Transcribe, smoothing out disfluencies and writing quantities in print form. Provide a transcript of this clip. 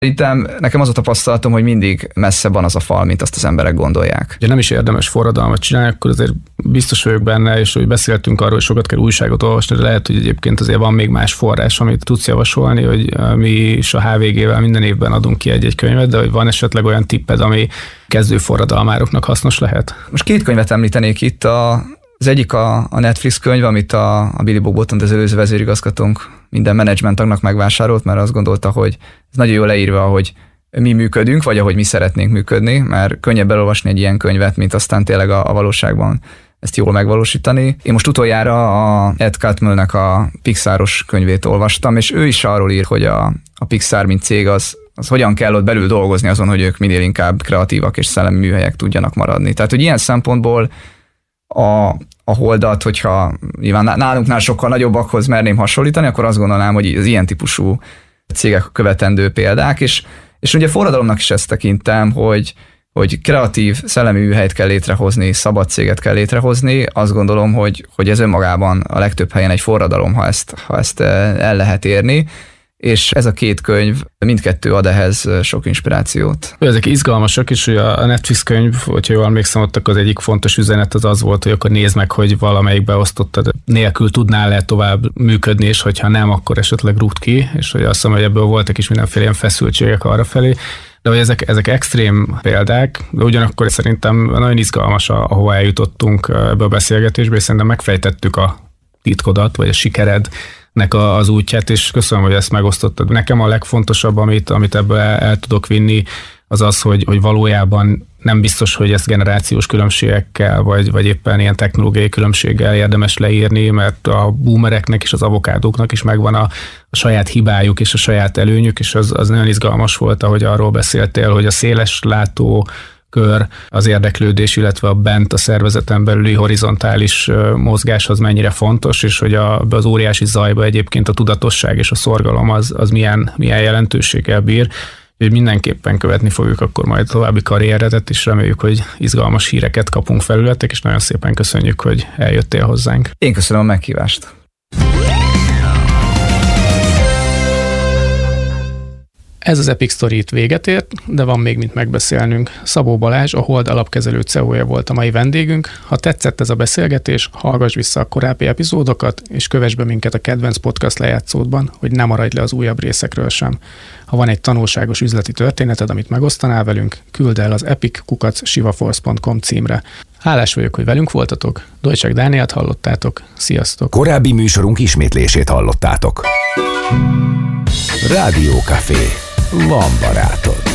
Szerintem nekem az a tapasztalatom, hogy mindig messzebb van az a fal, mint azt az emberek gondolják. Ha nem is érdemes forradalmat csinálni, akkor azért biztos vagyok benne, és hogy beszéltünk arról, hogy sokat kell újságot olvasni, de lehet, hogy egyébként azért van még más forrás, amit tudsz javasolni, hogy mi is a HVG-vel minden évben adunk ki egy könyvet, de hogy van esetleg olyan tipped, ami kezdő forradalmároknak hasznos lehet? Most 2 könyvet említenék itt. Az egyik a Netflix könyv, amit a Billy Bob Botton, az előző vezérigazgatónk minden menedzsment tagnak megvásárolt, mert azt gondolta, hogy ez nagyon jól leírva, hogy mi működünk, vagy ahogy mi szeretnénk működni, mert könnyebb elolvasni egy ilyen könyvet, mint aztán tényleg a valóságban ezt jól megvalósítani. Én most utoljára a Ed Catmullnak a Pixaros könyvét olvastam, és ő is arról ír, hogy a Pixar, mint cég, az hogyan kell ott belül dolgozni azon, hogy ők minél inkább kreatívak és szellemi műhelyek tudjanak maradni. Tehát, hogy ilyen szempontból a Holdat, hogyha nyilván nálunknál sokkal nagyobbakhoz merném hasonlítani, akkor azt gondolnám, hogy az ilyen típusú cégek követendő példák, és ugye forradalomnak is ezt tekintem, hogy kreatív szellemi műhelyt kell létrehozni, szabad céget kell létrehozni. Azt gondolom, hogy ez önmagában a legtöbb helyen egy forradalom, ha ezt el lehet érni. És ez a 2 könyv, mindkettő ad ehhez sok inspirációt. Ezek izgalmasak, és hogy a Netflix könyv, hogyha jól emlékszem, ott az egyik fontos üzenet az volt, hogy akkor nézd meg, hogy valamelyik beosztottad nélkül tudnál-e tovább működni, és hogyha nem, akkor esetleg rúgd ki, és hogy azt hiszem, hogy ebből voltak is mindenféle ilyen feszültségek arrafelé. De hogy ezek extrém példák, de ugyanakkor szerintem nagyon izgalmas, ahova eljutottunk ebbe a beszélgetésbe, és szerintem megfejtettük a titkodat, vagy a sikerednek az útját, és köszönöm, hogy ezt megosztottad. Nekem a legfontosabb, amit ebből el tudok vinni, az az, hogy valójában nem biztos, hogy ezt generációs különbségekkel, vagy éppen ilyen technológiai különbséggel érdemes leírni, mert a boomereknek és az avokádóknak is megvan a saját hibájuk és a saját előnyük, és az nagyon izgalmas volt, ahogy arról beszéltél, hogy a széles látó kör, az érdeklődés, illetve a bent a szervezeten belüli horizontális mozgás az mennyire fontos, és hogy az óriási zajba egyébként a tudatosság és a szorgalom az milyen jelentőséggel bír. Úgyhogy mindenképpen követni fogjuk akkor majd további karrieredet, és reméljük, hogy izgalmas híreket kapunk felületek, és nagyon szépen köszönjük, hogy eljöttél hozzánk. Én köszönöm a meghívást. Ez az Epic Story itt véget ért, de van még mit megbeszélnünk. Szabó Balázs, a Hold alapkezelő CEO-ja volt a mai vendégünk. Ha tetszett ez a beszélgetés, hallgass vissza a korábbi epizódokat, és kövess be minket a kedvenc podcast lejátszódban, hogy ne maradj le az újabb részekről sem. Ha van egy tanulságos üzleti történeted, amit megosztanál velünk, küld el az epic@sivaforce.com címre. Hálás vagyok, hogy velünk voltatok. Dolcsák Dánielt hallottátok. Sziasztok! Korábbi műsorunk ismétlését hallottátok. Rádiókafé. Van barátod.